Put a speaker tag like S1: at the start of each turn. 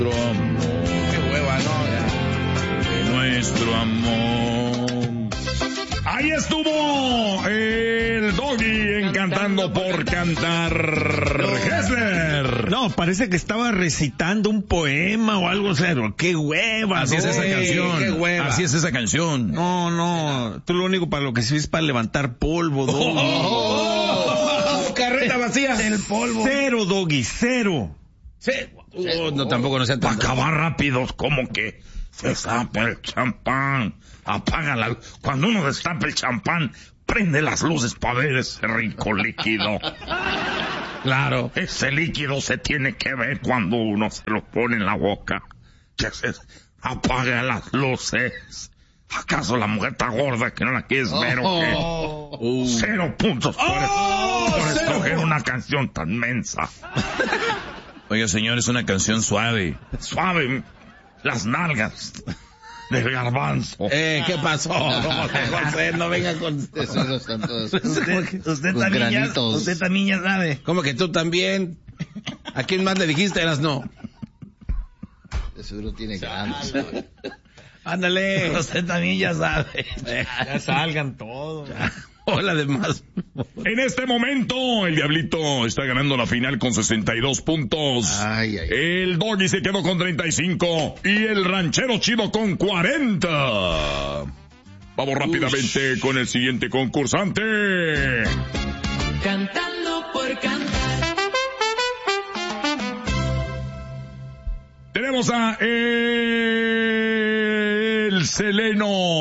S1: Qué hueva, ¿no? Ya.
S2: De nuestro amor. Ahí estuvo el Doggy encantando por cantar. Hessler.
S3: No, parece que estaba recitando un poema o algo, cero. ¡Qué hueva!
S2: Así es esa canción.
S1: Qué hueva.
S2: Así es esa canción.
S3: No. Tú lo único para lo que sirves es para levantar polvo, Doggy.
S1: Carreta vacía.
S3: El polvo. Cero, Doggy, cero.
S1: Sí.
S2: No, tampoco no sea
S4: Para
S2: tan...
S4: acabar rápidos, como que se destapa el champán, apaga la... Cuando uno destapa el champán, prende las luces para ver ese rico líquido.
S1: Claro.
S4: Ese líquido se tiene que ver cuando uno se lo pone en la boca. Que se apaga las luces. ¿Acaso la mujer está gorda que no la quieres ver o qué? 0 puntos por escoger una canción tan mensa.
S2: Oiga, señor, es una canción suave.
S4: Suave, las nalgas de Garbanzo.
S1: ¿Qué pasó? José, no venga con...
S5: Esos no están todos.
S3: Usted
S5: Los granitos.
S3: usted también ya sabe.
S1: ¿Cómo que tú también? ¿A quién más le dijiste? Eras no.
S5: De seguro tiene granos.
S3: Ándale. Usted también ya sabe. Ya salgan todos.
S1: Hola, demás.
S2: En este momento, el Diablito está ganando la final con 62 puntos.
S5: Ay.
S2: El Doggy se quedó con 35 y el Ranchero Chido con 40. Vamos rápidamente con el siguiente concursante.
S6: Cantando por cantar.
S2: Tenemos a el Seleno.